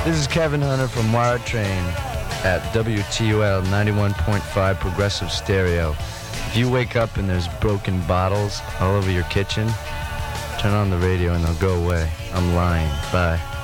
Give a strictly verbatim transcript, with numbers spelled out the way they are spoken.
This is Kevin Hunter from Wired Train at W T U L ninety-one point five Progressive Stereo. If you wake up and there's broken bottles all over your kitchen, turn on the radio and they'll go away. I'm lying. Bye.